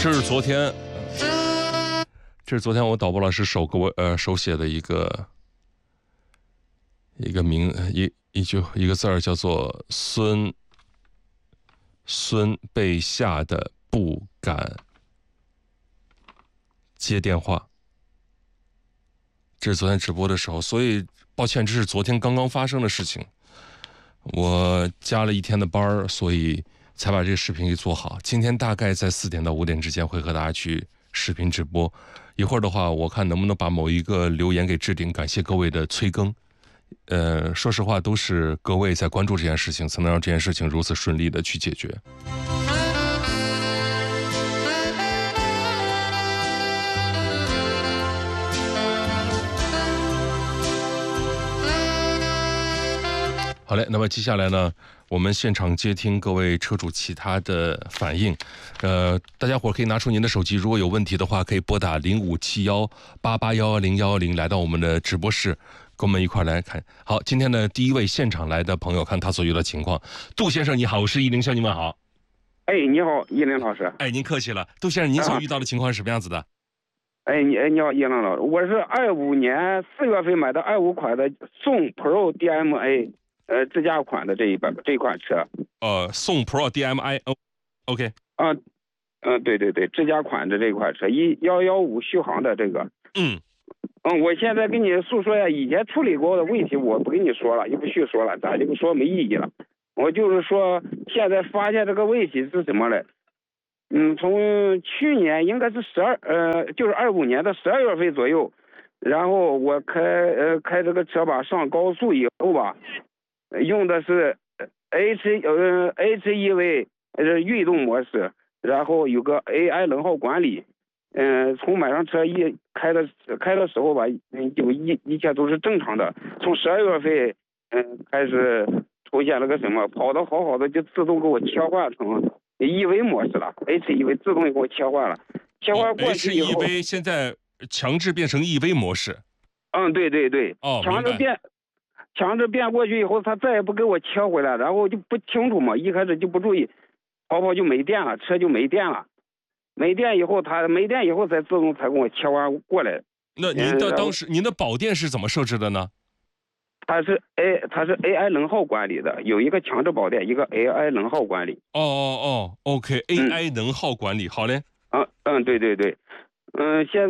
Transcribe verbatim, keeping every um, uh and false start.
这是昨天，这是昨天我导播老师手给我呃手写的一个一个名一一句一个字儿，叫做孙孙被吓得不敢接电话。这是昨天直播的时候，所以抱歉，这是昨天刚刚发生的事情。我加了一天的班儿，所以才把这个视频给做好。今天大概在四点到五点之间会和大家去视频直播。一会儿的话，我看能不能把某一个留言给置顶，感谢各位的催更。呃，说实话，都是各位在关注这件事情，才能让这件事情如此顺利的去解决。好嘞，那么接下来呢，我们现场接听各位车主其他的反应。呃，大家伙可以拿出您的手机，如果有问题的话，可以拨打零五七幺八八幺幺零幺幺零来到我们的直播室，跟我们一块来看。好，今天的第一位现场来的朋友，看他所遇到的情况。杜先生你好，我是一零向你问好。 哎，你好，一零老师。 哎，您客气了，杜先生，您所遇到的情况是什么样子的？啊、 哎，你你好，一零老师，我是二五年四月份买的二五款的宋 Pro D M A。呃，自驾款的这一版这一款车， 呃，宋 Pro D M I，OK，、 哦、啊，嗯，对对对，自驾款的这款车，一幺幺五续航的这个， 嗯， 嗯，我现在跟你诉说一下以前处理过的问题，我不跟你说了，就不续说了，咱就不说没意义了。我就是说，现在发现这个问题是什么嘞？嗯，从去年应该是十二，呃，就是二五年的十二月份左右，然后我开呃开这个车吧，上高速以后吧。用的是 H 呃 H E V 呃运动模式，然后有个 A I 能耗管理，嗯、呃，从买上车一开的开的时候吧，嗯，就一一切都是正常的。从十二月份，嗯、呃，开始出现了个什么，跑得好好的就自动给我切换成 E V 模式了 ，H E V 自动给我切换了，切换过去以后、 哦、，H E V 现在强制变成 E V 模式。 嗯，对对对， 哦， 强制变。强制变过去以后，他再也不给我切回来，然后就不清楚嘛，一开始就不注意，跑跑就没电了，车就没电了，没电以后他没电以后才自动才给我切换过来。 那您的当时、嗯、您的保电是怎么设置的呢？ 它是 A 它是 A I 能耗管理的，有一个强制保电，一个 A I 能耗管理。 哦哦哦 ，OK，A I、嗯、能耗管理，好嘞。 嗯嗯，对对对，嗯，现在。